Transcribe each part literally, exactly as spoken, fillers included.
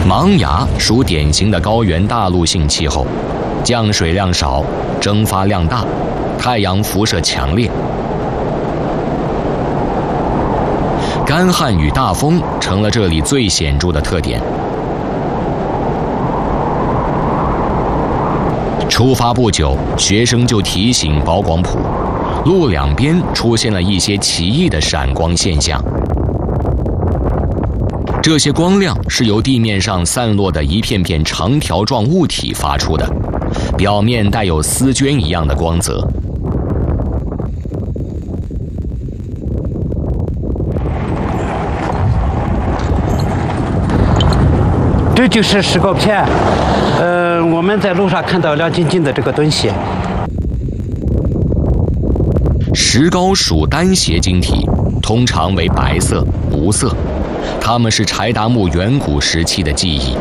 芒芽属典型的高原大陆性气候，降水量少，蒸发量大，太阳辐射强烈。干旱与大风成了这里最显著的特点。出发不久，学生就提醒保广普，路两边出现了一些奇异的闪光现象。这些光亮是由地面上散落的一片片长条状物体发出的，表面带有丝绢一样的光泽。 这就是石膏片，呃，我们在路上看到亮晶晶的这个东西。 石膏属单斜晶体，通常为白色、无色，它们是柴达木远古时期的记忆。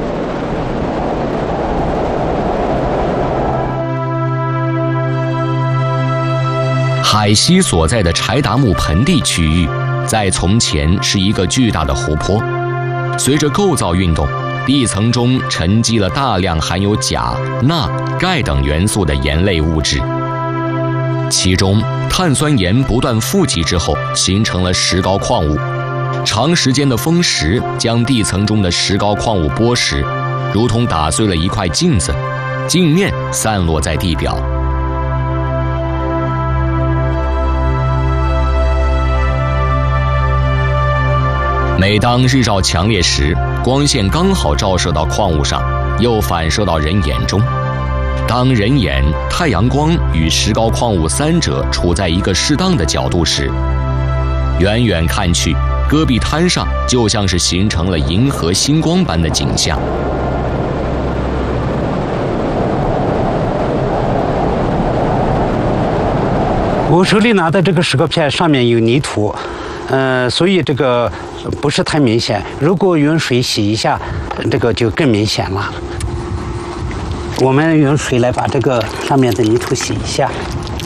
海西所在的柴达木盆地区域，在从前是一个巨大的湖泊，随着构造运动，地层中沉积了大量含有钾、钠、钙等元素的盐类物质，其中碳酸盐不断富集之后，形成了石膏矿物。长时间的风蚀将地层中的石膏矿物剥蚀，如同打碎了一块镜子，镜面散落在地表。每当日照强烈时，光线刚好照射到矿物上，又反射到人眼中。当人眼、太阳光与石膏矿物三者处在一个适当的角度时，远远看去，戈壁滩上就像是形成了银河星光般的景象。 我手里拿的这个石膏片上面有泥土，呃，所以这个不是太明显。如果用水洗一下，这个就更明显了。我们用水来把这个上面的泥土洗一下，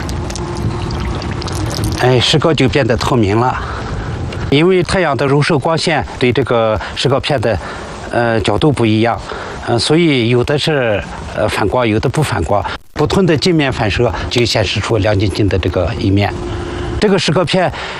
哎，石膏就变得透明了。因为太阳的柔射光线对这个石膏片的呃角度不一样，呃，所以有的是呃反光，有的不反光。不同的镜面反射就显示出亮晶晶的这个一面。这个石膏片